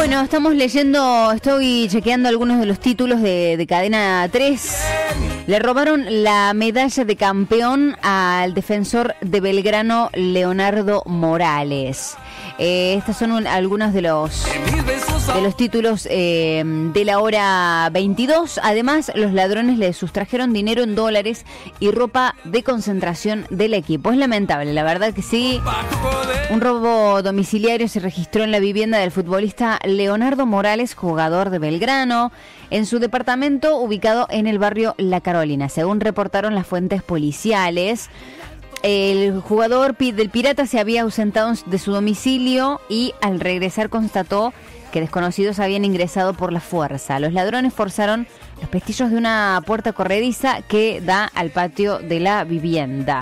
Bueno, estoy chequeando algunos de los títulos de Cadena 3. Le robaron la medalla de campeón al defensor de Belgrano, Leonardo Morales. Estas son algunos de los títulos de la hora 22. Además, los ladrones le sustrajeron dinero en dólares y ropa de concentración del equipo. Es lamentable, la verdad que sí. Un robo domiciliario se registró en la vivienda del futbolista Leonardo Morales, jugador de Belgrano, en su departamento ubicado en el barrio La Carolina. Según reportaron las fuentes policiales, el jugador del Pirata se había ausentado de su domicilio y al regresar constató que desconocidos habían ingresado por la fuerza. Los ladrones forzaron los pestillos de una puerta corrediza que da al patio de la vivienda.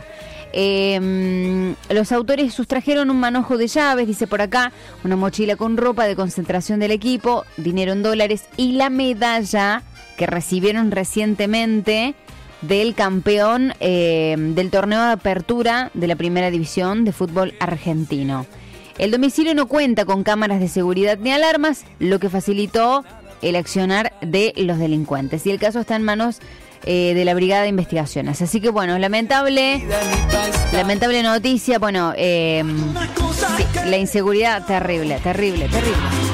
Los autores sustrajeron un manojo de llaves, dice por acá, una mochila con ropa de concentración del equipo, dinero en dólares y la medalla que recibieron recientemente del campeón del torneo de apertura de la primera división de fútbol argentino. El domicilio no cuenta con cámaras de seguridad ni alarmas, lo que facilitó el accionar de los delincuentes. Y el caso está en manos de la Brigada de Investigaciones. Así que bueno, lamentable noticia. Bueno, sí, la inseguridad terrible.